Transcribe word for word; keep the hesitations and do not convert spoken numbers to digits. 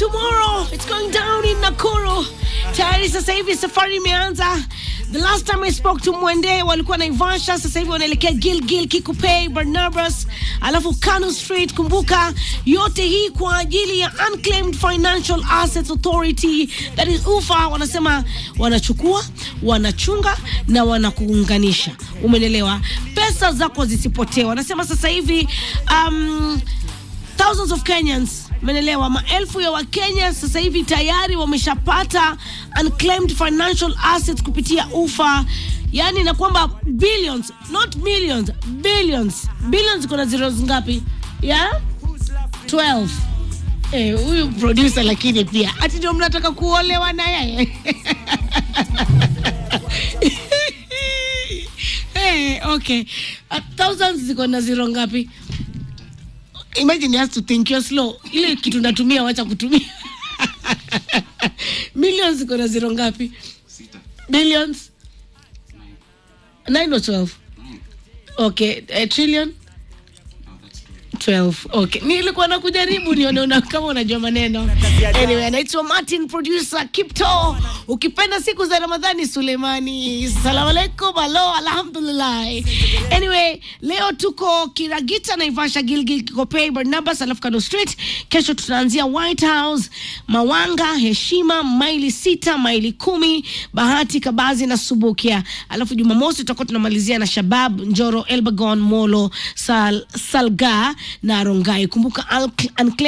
tomorrow. It's going down in Nakuru. Tayari sasa hivi safari imeanza. The last time I spoke to Mwende walikuwa Naivasha, sasa hivi wanaelekea Gilgil, Kikopey, Barnabas, alafu Kanu Street. Kumbuka yote hii kwa ajili ya Unclaimed Financial Assets Authority, that is U F A. Wanasema wanachukua, wanachunga na wanakuunganisha. Umeelewa? Pesa zako zisipotee. Wanasema sasa hivi um thousands of Kenyans, menelewa, maelfu ya Wakenya sasa hivi tayari wameshapata unclaimed financial assets kupitia U F A. Yani na kwamba billions, not millions, billions. Billions kuna zeros ngapi? Yeah? twelve. Eh, huyu producer lakini pia ati ndio mnataka kuolewa na yeye. Hey, okay. A thousands ziko na zero ngapi? Imagine you have to think you're slow. Ile kitu natumia wacha kutumia. Millions ziko na zero ngapi? Billions? nine or twelve? Okay, a trillion? twelve. Okay. Nilikuwa nakujaribu nione una kama unajua maneno. Anyway, anaitwa Martin, producer Kipto. Ukipenda siku za Ramadhani Sulemani. Assalamu alaikum, hello, alhamdulillah. Anyway, leo tuko Kiragita, Naivasha, Gilgil, Kikopey, Barnabas, alafu Kanu Street. Kesho tutaanzia White House, Mawanga, Heshima, maili sita, maili kumi, Bahati, Kabazi na Subukia. Alafu Jumamosi tutakuwa tunamalizia na Shabab, Njoro, Elbagon, Molo, Sal, Salga na Rongai. Kumbuka